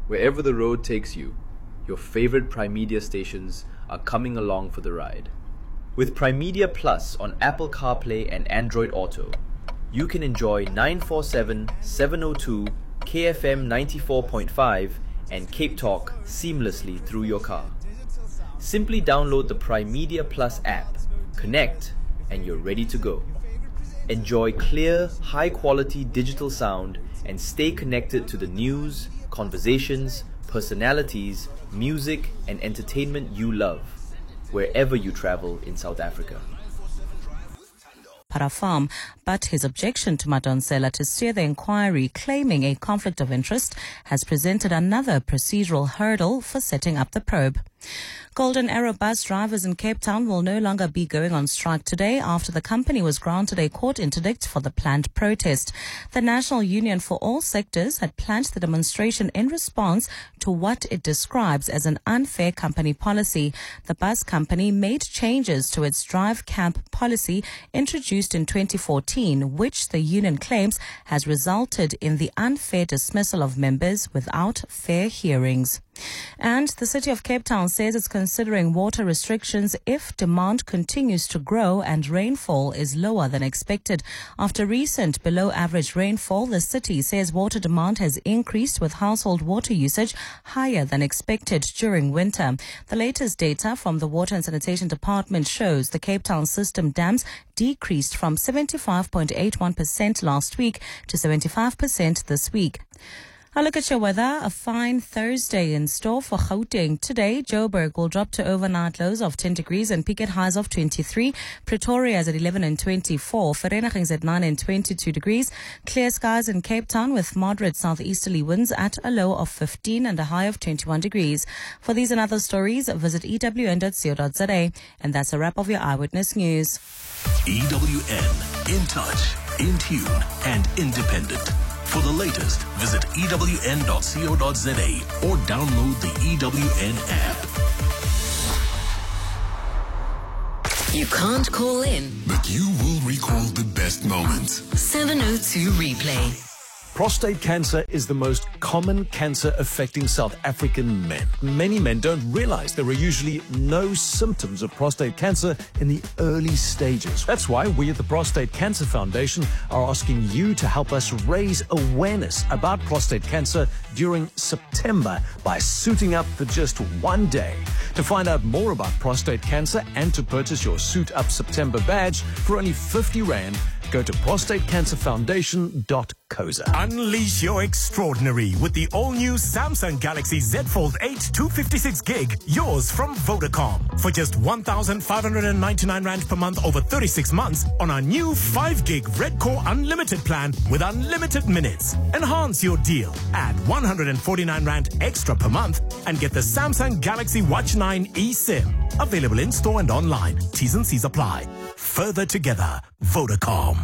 Wherever the road takes you, your favorite Primedia stations are coming along for the ride. With Primedia Plus on Apple CarPlay and Android Auto, you can enjoy 947, 702, KFM 94.5 and Cape Talk seamlessly through your car. Simply download the Primedia Plus app, connect, and you're ready to go. Enjoy clear, high-quality digital sound and stay connected to the news, conversations, personalities, music, and entertainment you love, wherever you travel in South Africa. Farm, but his objection to Madonsela to steer the inquiry, claiming a conflict of interest, has presented another procedural hurdle for setting up the probe. Golden Arrow bus drivers in Cape Town will no longer be going on strike today after the company was granted a court interdict for the planned protest. The National Union for All Sectors had planned the demonstration in response to what it describes as an unfair company policy. The bus company made changes to its drive camp policy introduced in 2014, which the union claims has resulted in the unfair dismissal of members without fair hearings. And the City of Cape Town says it's considering water restrictions if demand continues to grow and rainfall is lower than expected. After recent below-average rainfall, the city says water demand has increased with household water usage higher than expected during winter. The latest data from the Water and Sanitation Department shows the Cape Town system dams decreased from 75.81% last week to 75% this week. A look at your weather. A fine Thursday in store for Gauteng. Today, Joburg will drop to overnight lows of 10 degrees and peak at highs of 23. Pretoria is at 11 and 24. Vereeniging is at 9 and 22 degrees. Clear skies in Cape Town with moderate southeasterly winds at a low of 15 and a high of 21 degrees. For these and other stories, visit ewn.co.za. And that's a wrap of your Eyewitness News. EWN, in touch, in tune, and independent. For the latest, visit ewn.co.za or download the EWN app. You can't call in, but you will recall the best moments. 702 Replay. Prostate cancer is the most common cancer affecting South African men. Many men don't realize there are usually no symptoms of prostate cancer in the early stages. That's why we at the Prostate Cancer Foundation are asking you to help us raise awareness about prostate cancer during September by suiting up for just one day. To find out more about prostate cancer and to purchase your Suit Up September badge for only 50 Rand, go to prostatecancerfoundation.coza. Unleash your extraordinary with the all-new Samsung Galaxy Z Fold 8 256 gig, yours from Vodacom. For just 1,599 Rand per month over 36 months on our new 5 gig Red Core Unlimited plan with unlimited minutes. Enhance your deal. Add 149 Rand extra per month and get the Samsung Galaxy Watch 9 eSIM. Available in store and online. T's and C's apply. Further together, Vodacom.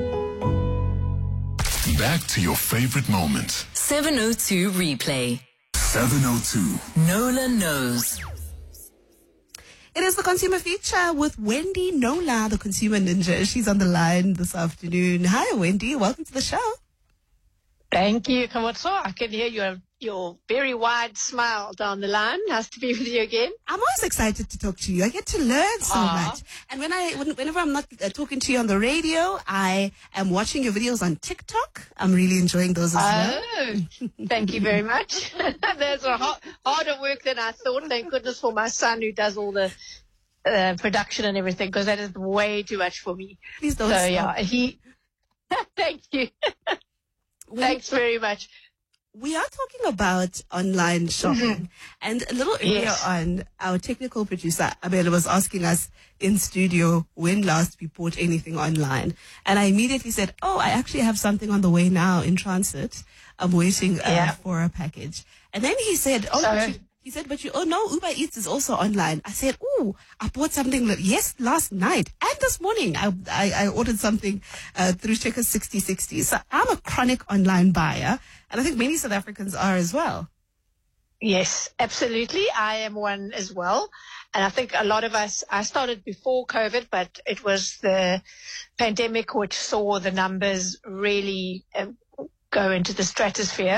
Back to your favorite moments. 702 Replay. 702. Nola knows. It is the Consumer Feature with Wendy Nola, the Consumer Ninja. She's on the line this afternoon. Hi, Wendy. Welcome to the show. Thank you, Kawatso. I can hear your very wide smile down the line. Nice to be with you again. I'm always excited to talk to you. I get to learn so much. And whenever I'm not talking to you on the radio, I am watching your videos on TikTok. I'm really enjoying those as well. Thank you very much. There's a harder work than I thought. Thank goodness for my son who does all the production and everything, because that is way too much for me. Please don't stop. Yeah, thank you. Thanks very much. We are talking about online shopping. And a little earlier on, our technical producer, Abela, was asking us in studio when last we bought anything online. And I immediately said, I actually have something on the way now in transit. I'm waiting for a package. And then he said, but Uber Eats is also online. I said, I bought something last night and this morning. I ordered something through Checkers 6060. So I'm a chronic online buyer, and I think many South Africans are as well. Yes, absolutely. I am one as well. And I think a lot of us, I started before COVID, but it was the pandemic which saw the numbers really go into the stratosphere.